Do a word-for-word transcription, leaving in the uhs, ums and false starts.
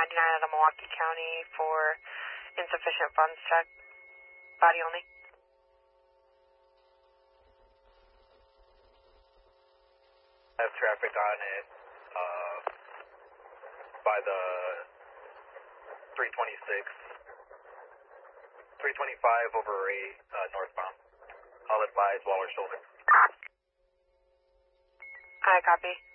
ninety-nine out of Milwaukee County for insufficient funds check. Body only. I have traffic on it uh, by the three twenty-six, three twenty-five over eight uh, northbound. I'll advise Waller Shoulder. I copy.